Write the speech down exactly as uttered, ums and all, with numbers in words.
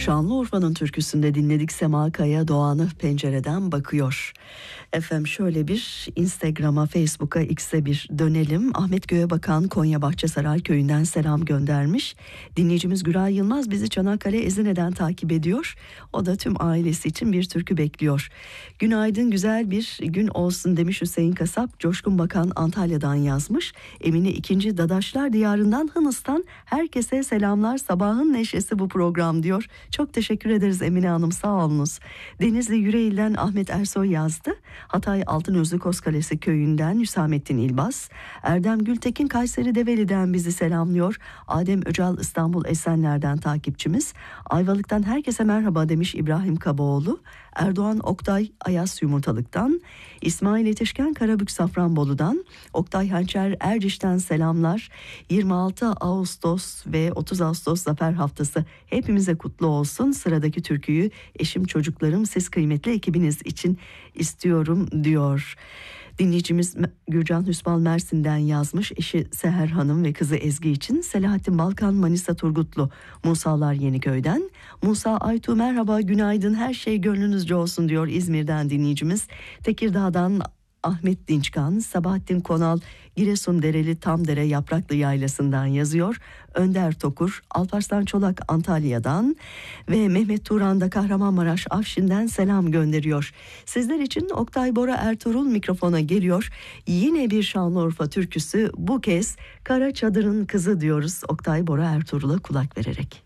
Şanlıurfa'nın türküsünde dinledik. Sema Kaya Doğan'ı pencereden bakıyor. Efendim şöyle bir Instagram'a, Facebook'a, X'e bir dönelim. Ahmet Göğebakan Konya Bahçesaray köyünden selam göndermiş. Dinleyicimiz Güray Yılmaz bizi Çanakkale Ezine'den takip ediyor. O da tüm ailesi için bir türkü bekliyor. Günaydın, güzel bir gün olsun demiş Hüseyin Kasap. Coşkun Bakan Antalya'dan yazmış. Emine ikinci Dadaşlar Diyarı'ndan Hınıs'tan herkese selamlar. Sabahın neşesi bu program diyor. Çok teşekkür ederiz Emine Hanım, sağ olunuz. Denizli Yüreğil'den Ahmet Ersoy yazdı. Hatay Altınözlü Kozkalesi köyünden Hüsamettin İlbaz. Erdem Gültekin Kayseri Develi'den bizi selamlıyor. Adem Öcal İstanbul Esenler'den takipçimiz. Ayvalık'tan herkese merhaba demiş İbrahim Kabaoğlu. Erdoğan Oktay Ayas Yumurtalık'tan, İsmail Yetişken Karabük Safranbolu'dan, Oktay Hançer Erciş'ten selamlar. yirmi altı Ağustos ve otuz Ağustos Zafer Haftası hepimize kutlu olsun. Sıradaki türküyü eşim, çocuklarım, siz kıymetli ekibiniz için istiyorum diyor. Dinleyicimiz Gürcan Hüsbal Mersin'den yazmış. Eşi Seher Hanım ve kızı Ezgi için. Selahattin Balkan Manisa Turgutlu Musalar Yeniköy'den. Musa Aytu merhaba, günaydın, her şey gönlünüzce olsun diyor İzmir'den dinleyicimiz. Tekirdağ'dan Ahmet Dinçkan, Sabahattin Konal Giresun Dereli Tamdere Yapraklı Yaylası'ndan yazıyor. Önder Tokur, Alparslan Çolak Antalya'dan ve Mehmet Turan da Kahramanmaraş Afşin'den selam gönderiyor. Sizler için Oktay Bora Ertuğrul mikrofona geliyor. Yine bir Şanlıurfa türküsü, bu kez Kara Çadır'ın Kızı diyoruz. Oktay Bora Ertuğrul'a kulak vererek.